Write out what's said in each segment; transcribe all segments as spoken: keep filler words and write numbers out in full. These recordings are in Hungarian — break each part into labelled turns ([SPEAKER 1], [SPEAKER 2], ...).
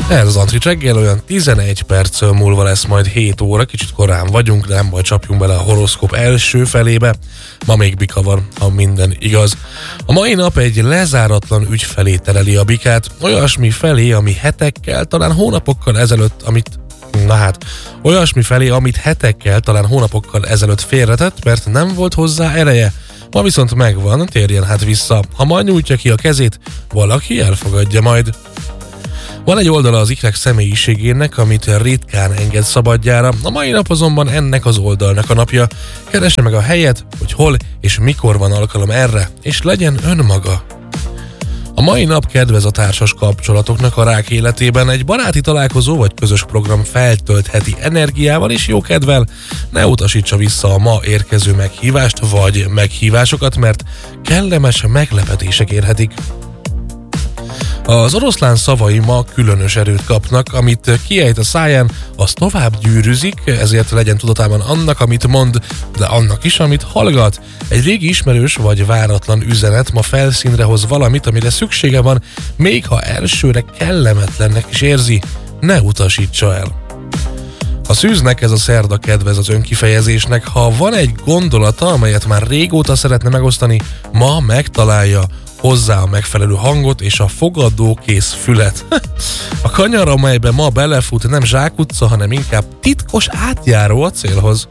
[SPEAKER 1] Ez az Antrit reggel, olyan tizenegy perc múlva lesz majd hét óra, kicsit korán vagyunk, de nem majd csapjunk bele a horoszkóp első felébe. Ma még bika van, ha minden igaz. A mai nap egy lezáratlan ügy felé tereli a bikát, olyasmi felé, ami hetekkel, talán hónapokkal ezelőtt, amit Na hát, olyasmi felé, amit hetekkel, talán hónapokkal ezelőtt félretett, mert nem volt hozzá ereje. Ma viszont megvan, térjen hát vissza. Ha majd nyújtja ki a kezét, valaki elfogadja majd. Van egy oldala az ikrek személyiségének, amit ritkán enged szabadjára, a mai nap azonban ennek az oldalnak a napja. Keresse meg a helyet, hogy hol és mikor van alkalom erre, és legyen önmaga. A mai nap kedvez a társas kapcsolatoknak a rák életében, egy baráti találkozó vagy közös program feltöltheti energiával és jókedvel. Ne utasítsa vissza a ma érkező meghívást vagy meghívásokat, mert kellemes meglepetések érhetik. Az oroszlán szavai ma különös erőt kapnak, amit kiejt a száján, az tovább gyűrűzik, ezért legyen tudatában annak, amit mond, de annak is, amit hallgat. Egy régi ismerős vagy váratlan üzenet ma felszínre hoz valamit, amire szüksége van, még ha elsőre kellemetlennek is érzi, ne utasítsa el. A szűznek ez a szerda kedvez az önkifejezésnek, ha van egy gondolata, amelyet már régóta szeretne megosztani, ma megtalálja hozzá a megfelelő hangot és a fogadókész fület. A kanyar, amelybe ma belefut, nem zsákutca, hanem inkább titkos átjáró a célhoz.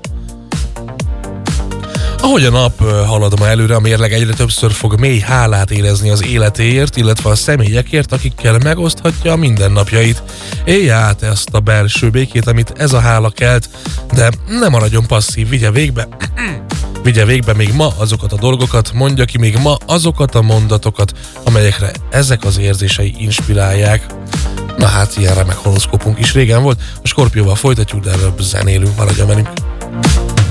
[SPEAKER 1] Ahogy a nap halad ma előre, a mérleg egyre többször fog mély hálát érezni az életéért, illetve a személyekért, akikkel megoszthatja a mindennapjait. Élje át ezt a belső békét, amit ez a hála kelt, de ne maradjon passzív, vigye végbe, vigye végbe még ma azokat a dolgokat, mondja ki még ma azokat a mondatokat, amelyekre ezek az érzései inspirálják. Na hát, ilyen remek horoszkópunk is régen volt, a Skorpióval folytatjuk, de előbb zenélünk, maradjon velünk.